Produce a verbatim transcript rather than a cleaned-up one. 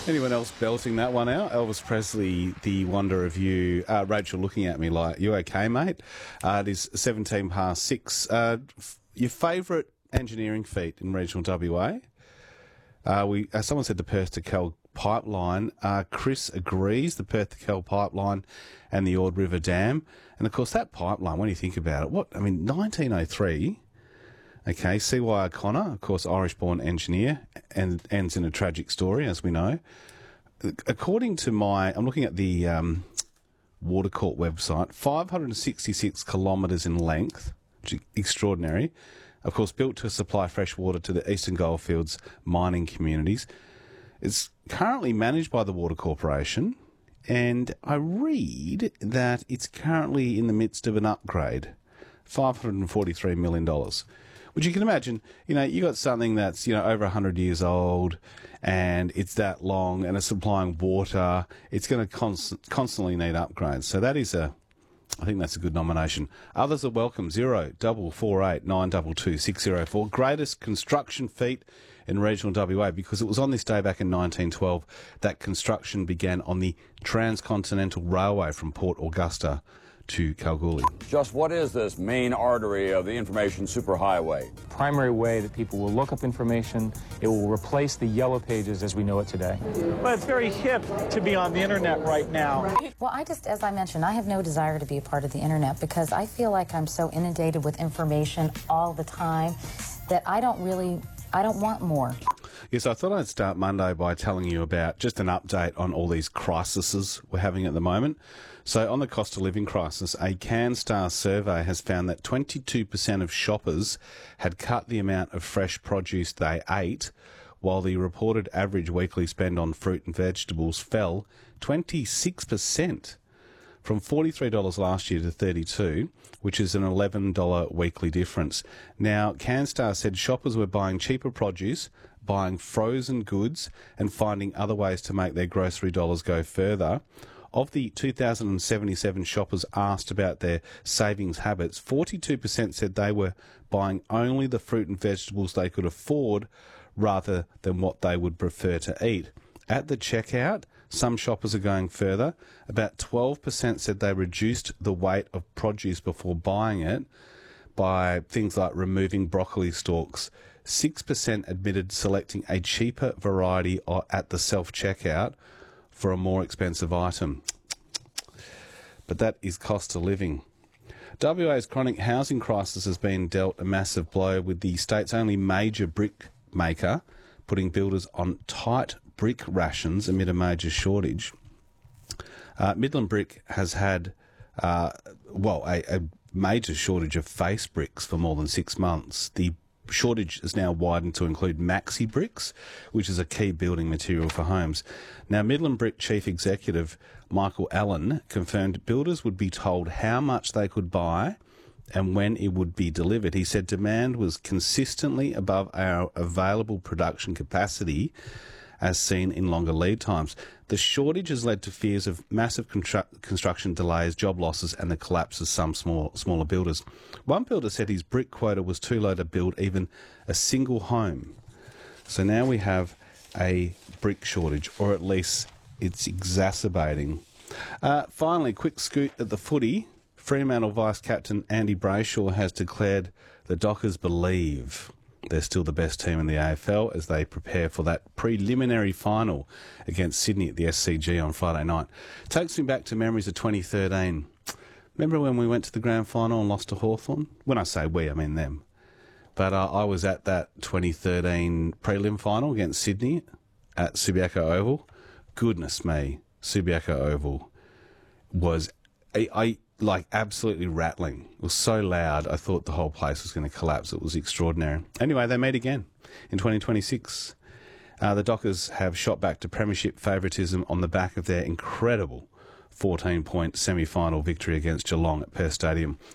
Anyone else belting that one out? Elvis Presley, The Wonder of You. Uh, Rachel looking at me like, you okay, mate? Uh, it is seventeen past six. Uh, f- your favourite engineering feat in regional W A? Uh, we uh, someone said the Perth to Cal pipeline. Uh, Chris agrees, the Perth to Cal pipeline and the Ord River Dam. And, of course, that pipeline, when you think about it, what, I mean, nineteen oh three... Okay, C Y O'Connor, of course, Irish-born engineer, and ends in a tragic story, as we know. According to my, I'm looking at the um, Watercourt website, five hundred sixty-six kilometres in length, which is extraordinary. Of course, built to supply fresh water to the Eastern Goldfields mining communities. It's currently managed by the Water Corporation, and I read that it's currently in the midst of an upgrade, five hundred forty-three million dollars. Which you can imagine, you know, you got something that's, you know, over one hundred years old and it's that long and it's supplying water. It's going to const- constantly need upgrades. So that is a, I think that's a good nomination. Others are welcome. Zero double four eight nine double two six zero four. Greatest construction feat in regional W A, because it was on this day back in nineteen twelve that construction began on the Transcontinental Railway from Port Augusta to Kalgoorlie. Just what is this main artery of the information superhighway? Primary way that people will look up information. It will replace the yellow pages as we know it today. Well, it's very hip to be on the internet right now. Well, I just, as I mentioned, I have no desire to be a part of the internet because I feel like I'm so inundated with information all the time that I don't really, I don't want more. Yes, I thought I'd start Monday by telling you about just an update on all these crises we're having at the moment. So on the cost of living crisis, a CanStar survey has found that twenty-two percent of shoppers had cut the amount of fresh produce they ate, while the reported average weekly spend on fruit and vegetables fell twenty-six percent from forty-three dollars last year to thirty-two dollars, which is an eleven dollars weekly difference. Now, CanStar said shoppers were buying cheaper produce, buying frozen goods, and finding other ways to make their grocery dollars go further. Of the two thousand seventy-seven shoppers asked about their savings habits, forty-two percent said they were buying only the fruit and vegetables they could afford rather than what they would prefer to eat. At the checkout, some shoppers are going further. About twelve percent said they reduced the weight of produce before buying it by things like removing broccoli stalks. six percent admitted selecting a cheaper variety at the self-checkout for a more expensive item. But that is cost of living. W A's chronic housing crisis has been dealt a massive blow, with the state's only major brick maker putting builders on tight brick rations amid a major shortage. Uh, Midland Brick has had, uh, well, a, a major shortage of face bricks for more than six months. The shortage is now widened to include maxi bricks, which is a key building material for homes. Now, Midland Brick Chief Executive Michael Allen confirmed builders would be told how much they could buy and when it would be delivered. He said demand was consistently above our available production capacity, as seen in longer lead times. The shortage has led to fears of massive constru- construction delays, job losses, and the collapse of some small, smaller builders. One builder said his brick quota was too low to build even a single home. So now we have a brick shortage, or at least it's exacerbating. Uh, finally, quick scoot at the footy. Fremantle Vice-Captain Andy Brayshaw has declared the Dockers believe they're still the best team in the A F L as they prepare for that preliminary final against Sydney at the S C G on Friday night. Takes me back to memories of twenty thirteen. Remember when we went to the grand final and lost to Hawthorn? When I say we, I mean them. But uh, I was at that twenty thirteen prelim final against Sydney at Subiaco Oval. Goodness me, Subiaco Oval was... I, I like absolutely rattling. It was so loud, I thought the whole place was going to collapse. It was extraordinary. Anyway, they meet again in twenty twenty-six. Uh, the Dockers have shot back to premiership favouritism on the back of their incredible fourteen-point semi-final victory against Geelong at Perth Stadium.